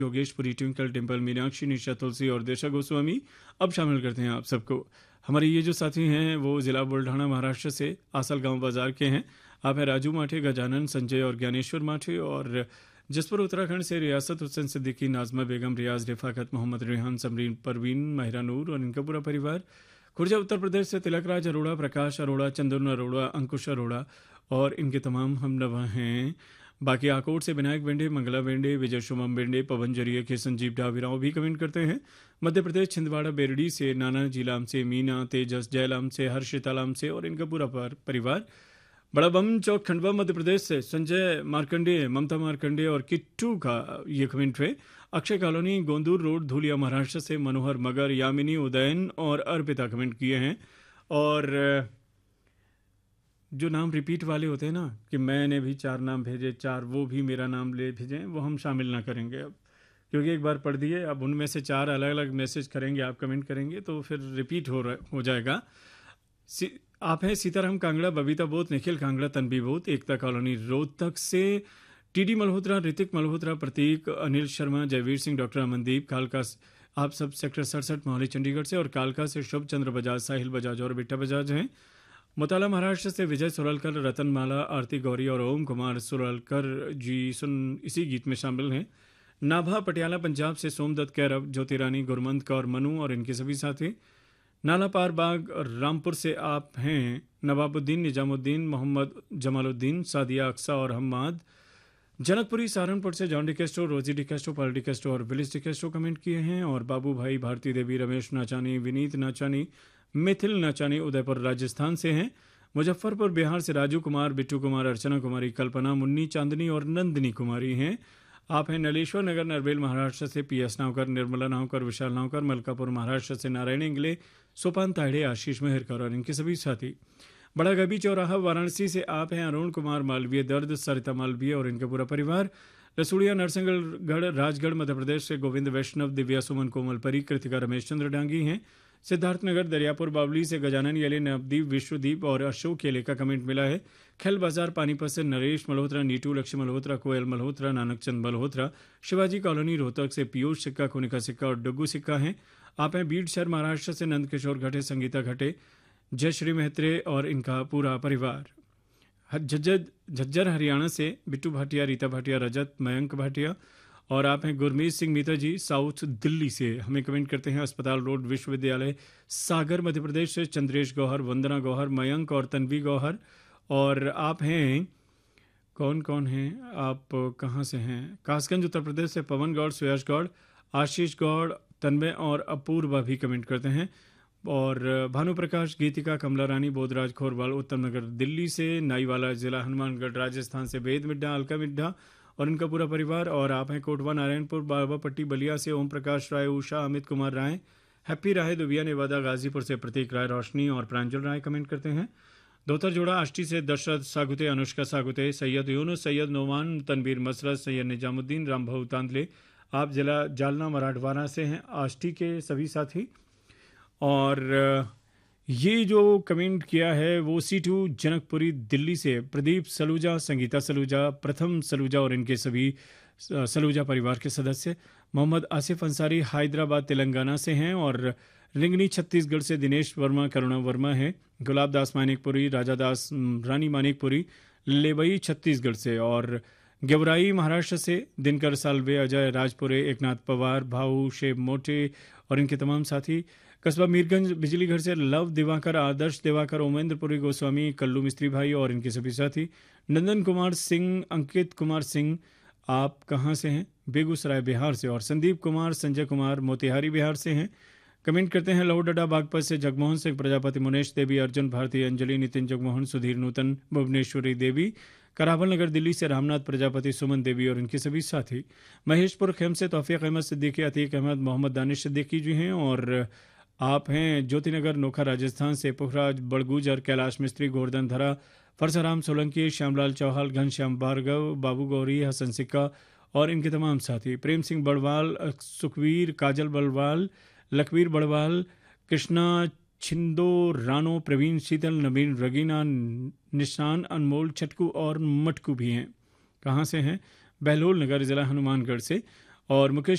योगेशपुरी, twinkle temple, Meenakshi, निशा, तुलसी और देशा गोस्वामी। अब शामिल करते हैं आप सबको। हमारे ये जो साथी हैं वो ज़िला बुल्ढाना महाराष्ट्र से आसल गांव बाजार के हैं। आप हैं राजू माठे, गजानन, संजय और ज्ञानेश्वर माठे। और जसपुर उत्तराखंड से रियासत हुसैन सिद्दीकी, नाजमा बेगम, रियाज, रिफाकत, मोहम्मद रेहान, समरीन, परवीन, महिरा नूर और इनका पूरा परिवार। खुर्जा उत्तर प्रदेश से तिलकराज अरोड़ा, प्रकाश अरोड़ा, चंदन अरोड़ा, अंकुश अरोड़ा और इनके तमाम हमनवा हैं। बाकी आकोट से विनायक बेंडे, मंगला बेंडे, विजय शुभम बेंडे, पवन जरिए के संजीव ढावीराव भी कमेंट करते हैं। मध्य प्रदेश छिंदवाड़ा बेरडी से नाना जीलाम से मीना, तेजस, जयलाम से, हर्षितालाम से और इनका पूरा परिवार। बड़ा बम चौक खंडवा मध्य प्रदेश से संजय मार्कंडे, ममता मार्कंडे और किट्टू का ये कमेंट है। अक्षय कॉलोनी, गोंदूर रोड, धूलिया महाराष्ट्र से मनोहर मगर, यामिनी, उदयन और अर्पिता कमेंट किए हैं। और जो नाम रिपीट वाले होते हैं ना कि मैंने भी 4 नाम भेजे, 4 वो भी मेरा नाम ले भेजें, वो हम शामिल ना करेंगे अब, क्योंकि एक बार पढ़ दिए। अब उनमें से 4 अलग अलग मैसेज करेंगे, आप कमेंट करेंगे तो फिर रिपीट हो जाएगा। आप हैं सीताराम कांगड़ा, बबीता बोत, निखिल कांगड़ा, तनबी बोत, एकता कॉलोनी रोहतक से टीडी मल्होत्रा, ऋतिक मल्होत्रा, प्रतीक, अनिल शर्मा, जयवीर सिंह, डॉक्टर अमनदीप, कालका आप सब सेक्टर 67 मोहाली चंडीगढ़ से। और कालका से शुभ चंद्र बजाज, साहिल बजाज और बिट्टा बजाज हैं। मुताला महाराष्ट्र से विजय सुरलकर, रतनमाला, आरती गौरी और ओम कुमार सुरलकर जी इसी गीत में शामिल हैं। नाभा पटियाला पंजाब से सोमदत्त कैरब, ज्योतिरानी, गुरमंत कौर, मनु और इनके सभी साथी। नाला पार बाग रामपुर से आप हैं नवाबुद्दीन, निजामुद्दीन, मोहम्मद जमालुद्दीन, सादिया अक्सा और हम्माद। जनकपुरी सहारनपुर से जॉन डिकेस्टो, रोजी डिकेस्टो, पॉल डिकेस्टो और विलिस डिकेस्टो कमेंट किए हैं। और बाबू भाई, भारती देवी, रमेश नाचानी, विनीत नाचानी, मिथिल नाचानी उदयपुर राजस्थान से हैं। मुजफ्फरपुर बिहार से राजू कुमार, बिट्टू कुमार, अर्चना कुमारी, कल्पना, मुन्नी, चांदनी और नंदिनी कुमारी हैं। आप हैं नलेश्वर नगर, नरबेल महाराष्ट्र से पीएस नावकर, निर्मला नावकर, विशाल नावकर, मलकापुर महाराष्ट्र से नारायण इंगले, सोपान ताड़े, आशीष मेहरकर और इनके सभी साथी। बड़ा गबी चौराहा वाराणसी से आप हैं अरुण कुमार मालवीय, दर्द, सरिता मालवीय और इनका पूरा परिवार। रसूड़िया नरसिंहगढ़ राजगढ़ मध्य प्रदेश से गोविंद वैष्णव, दिव्या सुमन, कोमल परी, कृतिका, रमेश चंद्र डांगी हैं। सिद्धार्थनगर दरियापुर बावली से गजानन यले, नवदीप, विश्वदीप और अशोक येले का कमेंट मिला है। खेल बाजार पानीपत से नरेश मल्होत्रा, नीटू, लक्ष्मी मल्होत्रा, कोयल मल्होत्रा, नानकचंद मल्होत्रा। शिवाजी कॉलोनी रोहतक से पीयूष सिक्का, कोनिका सिक्का और डुग्गू सिक्का हैं। आप हैं बीड शहर महाराष्ट्र से नंद किशोर घटे, संगीता घटे, जयश्री मेहत्रे और इनका पूरा परिवार। झज्जर हरियाणा से बिट्टू भाटिया, रीता भाटिया, रजत, मयंक भाटिया। और आप हैं गुरमीत सिंह मीता जी, साउथ दिल्ली से हमें कमेंट करते हैं। अस्पताल रोड, विश्वविद्यालय सागर मध्य प्रदेश से चंद्रेश गौहर, वंदना गौहर, मयंक और तन्वी गौहर। और आप हैं कौन कौन हैं, आप कहाँ से हैं? कासगंज उत्तर प्रदेश से पवन गौड़, सुयश गौड़, आशीष गौड़, तन्मय और अपूर्वा भी कमेंट करते हैं। और भानु प्रकाश, गीतिका, कमला रानी, बोधराज खोरवाल उत्तम नगर दिल्ली से, नाईवाला जिला हनुमानगढ़ राजस्थान से वेद मिड्ढा, अलका मिड्ढा और इनका पूरा परिवार। और आप हैं कोटवा नारायणपुर, बाबा पट्टी बलिया से ओम प्रकाश राय, उषा, अमित कुमार राय, हैप्पी राय, दुबिया नेवादा गाजीपुर से प्रतीक राय, रोशनी और प्रांजल राय कमेंट करते हैं। धोतर जोड़ा आष्टी से दशरथ सागुते, अनुष्का सागुते, सैयद यूनुस, सैयद नोमान, तनवीर मसरत, सैयद निजामुद्दीन, रामभाऊ तांदले। आप जिला जालना मराठवाड़ा से हैं आष्टी के सभी साथी। और ये जो कमेंट किया है वो C2 जनकपुरी दिल्ली से प्रदीप सलूजा, संगीता सलूजा, प्रथम सलूजा और इनके सभी सलूजा परिवार के सदस्य। मोहम्मद आसिफ अंसारी हैदराबाद तेलंगाना से हैं। और रिंगनी छत्तीसगढ़ से दिनेश वर्मा, करुणा वर्मा है। गुलाब दास मानिकपुरी, राजा दास, रानी मानिकपुरी, लेबई छत्तीसगढ़ से। और गेवराई महाराष्ट्र से दिनकर सालवे, अजय राजपुरे, एकनाथ पवार, भाऊ शेब मोटे और इनके तमाम साथी। कस्बा मीरगंज बिजली घर से लव दिवाकर, आदर्श दिवाकर, ओमेंद्रपुरी गोस्वामी, कल्लू मिस्त्री भाई और इनके सभी साथी। नंदन कुमार सिंह, अंकित कुमार सिंह, आप कहाँ से हैं? बेगूसराय बिहार से। और संदीप कुमार, संजय कुमार मोतिहारी बिहार से हैं। कमेंट करते हैं लहोडा बागपत से जगमोहन सिंह, प्रजापति, मुनेश देवी, अर्जुन भारती, अंजलि, नितिन जगमोहन, सुधीर नूतन, भुवनेश्वरी देवी। करावल नगर दिल्ली से रामनाथ प्रजापति, सुमन देवी और इनके सभी साथी। महेशपुर खेम से तौफीक अहमद सिद्दीकी, अतीक अहमद, मोहम्मद दानिश सिद्दीकी जी हैं। और आप हैं ज्योतिनगर नोखा राजस्थान से पुखराज बड़गुजर, कैलाश मिस्त्री, गोवर्धन धरा, फरसाराम सोलंकी, श्यामलाल चौहाल, घनश्याम भार्गव, बाबू गौरी, हसन सिक्का और इनके तमाम साथी। प्रेम सिंह बड़वाल, सुखवीर, काजल बड़वाल, लखवीर बड़वाल, कृष्णा छिंदो, रानो, प्रवीण, शीतल, नवीन, रगीना, निशान, अनमोल, छटकू और मटकू भी हैं। कहाँ से हैं? बहलोल नगर, जिला हनुमानगढ़ से। और मुकेश